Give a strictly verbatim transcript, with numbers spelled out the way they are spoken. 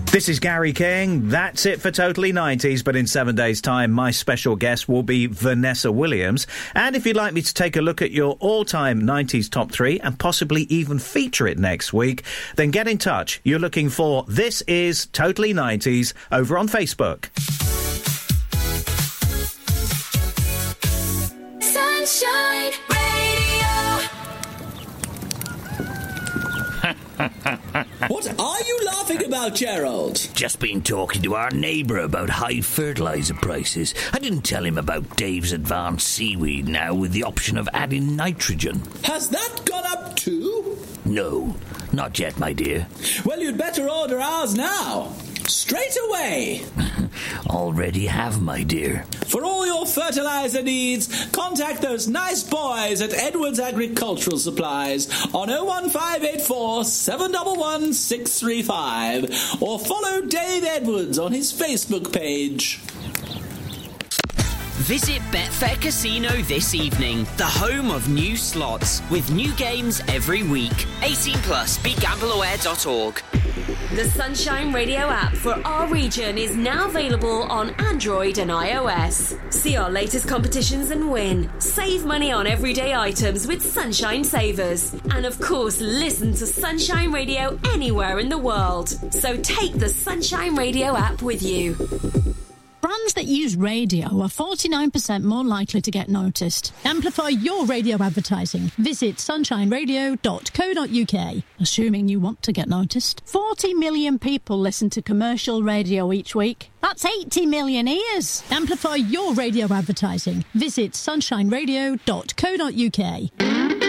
This is Gary King. That's it for Totally nineties, but in seven days' time, my special guest will be Vanessa Williams. And if you'd like me to take a look at your all-time nineties top three and possibly even feature it next week, then get in touch. You're looking for This is Totally nineties over on Facebook. Sunshine What are you laughing about, Gerald? Just been talking to our neighbour about high fertiliser prices. I didn't tell him about Dave's advanced seaweed now with the option of adding nitrogen. Has that gone up too? No, not yet, my dear. Well, you'd better order ours now. Straight away. Already have, my dear. For all your fertiliser needs, contact those nice boys at Edwards Agricultural Supplies on oh one five eight four, seven one one, six three five or follow Dave Edwards on his Facebook page. Visit Betfair Casino this evening, the home of new slots, with new games every week. eighteen plus, be gamble aware dot org. The Sunshine Radio app for our region is now available on Android and iOS. See our latest competitions and win. Save money on everyday items with Sunshine Savers. And of course, listen to Sunshine Radio anywhere in the world. So take the Sunshine Radio app with you. Brands that use radio are forty-nine percent more likely to get noticed. Amplify your radio advertising. Visit sunshine radio dot co dot uk. Assuming you want to get noticed. forty million people listen to commercial radio each week. That's eighty million ears. Amplify your radio advertising. Visit sunshine radio dot co dot uk.